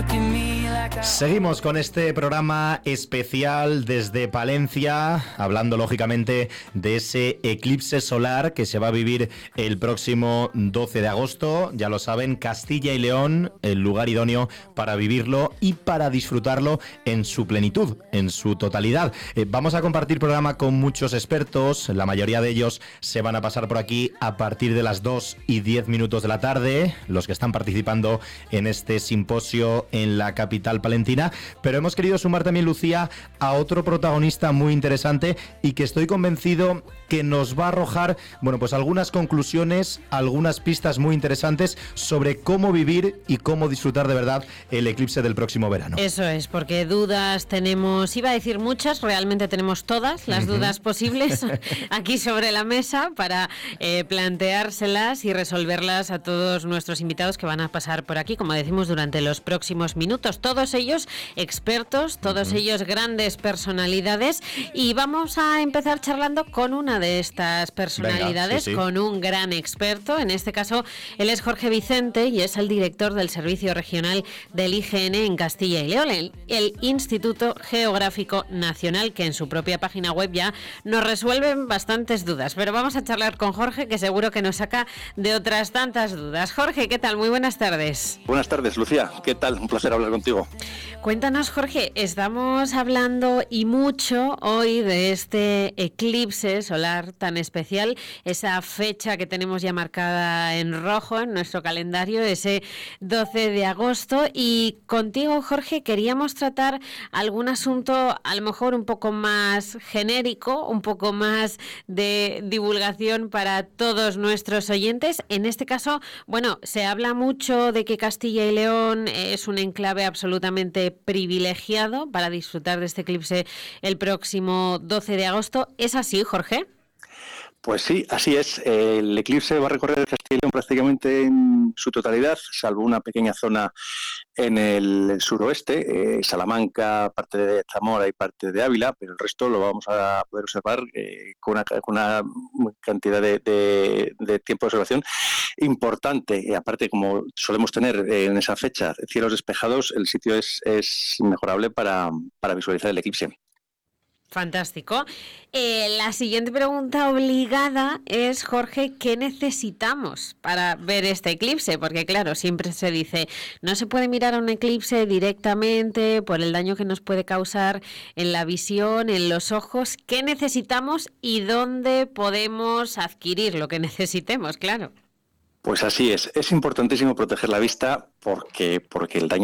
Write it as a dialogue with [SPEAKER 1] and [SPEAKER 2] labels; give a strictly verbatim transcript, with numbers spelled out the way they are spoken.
[SPEAKER 1] Seguimos con este programa especial desde Palencia, hablando lógicamente de ese eclipse solar que se va a vivir el próximo doce de agosto. Ya lo saben, Castilla y León, el lugar idóneo para vivirlo y para disfrutarlo en su plenitud, en su totalidad. Eh, vamos a compartir programa con muchos expertos, la mayoría de ellos se van a pasar por aquí a partir de las dos y diez minutos de la tarde, los que están participando en este simposio en la capital palentina, pero hemos querido sumar también, Lucía, a otro protagonista muy interesante y que estoy convencido que nos va a arrojar, bueno, pues algunas conclusiones, algunas pistas muy interesantes sobre cómo vivir y cómo disfrutar de verdad el eclipse del próximo verano.
[SPEAKER 2] Eso es, porque dudas tenemos, iba a decir muchas, realmente tenemos todas las uh-huh. dudas posibles aquí sobre la mesa para eh, planteárselas y resolverlas a todos nuestros invitados que van a pasar por aquí, como decimos, durante los próximos minutos. Todos ellos expertos, todos uh-huh. ellos grandes personalidades, y vamos a empezar charlando con una de estas personalidades. Venga, sí, sí. Con un gran experto. En este caso, él es Jorge Vicente y es el director del Servicio Regional del I G N en Castilla y León, el, el Instituto Geográfico Nacional, que en su propia página web ya nos resuelven bastantes dudas. Pero vamos a charlar con Jorge, que seguro que nos saca de otras tantas dudas. Jorge, ¿qué tal? Muy buenas tardes.
[SPEAKER 3] Buenas tardes, Lucía. ¿Qué tal? Un placer hablar contigo.
[SPEAKER 2] Cuéntanos, Jorge, estamos hablando y mucho hoy de este eclipse solar tan especial, esa fecha que tenemos ya marcada en rojo en nuestro calendario, ese doce de agosto, y contigo, Jorge, queríamos tratar algún asunto a lo mejor un poco más genérico, un poco más de divulgación para todos nuestros oyentes. En este caso, bueno, se habla mucho de que Castilla y León es un enclave absolutamente privilegiado para disfrutar de este eclipse el próximo doce de agosto. ¿Es así, Jorge?
[SPEAKER 3] Pues sí, así es. El eclipse va a recorrer Castilla y León prácticamente en su totalidad, salvo una pequeña zona en el suroeste, eh, Salamanca, parte de Zamora y parte de Ávila, pero el resto lo vamos a poder observar eh, con, una, con una cantidad de, de, de tiempo de observación importante. Y aparte, como solemos tener eh, en esa fecha cielos despejados, el sitio es, es inmejorable para, para visualizar el eclipse.
[SPEAKER 2] Fantástico. Eh, la siguiente pregunta obligada es, Jorge, ¿qué necesitamos para ver este eclipse? Porque claro, siempre se dice, no se puede mirar a un eclipse directamente por el daño que nos puede causar en la visión, en los ojos. ¿Qué necesitamos y dónde podemos adquirir lo que necesitemos? Claro.
[SPEAKER 3] Pues así es. Es importantísimo proteger la vista porque, porque el daño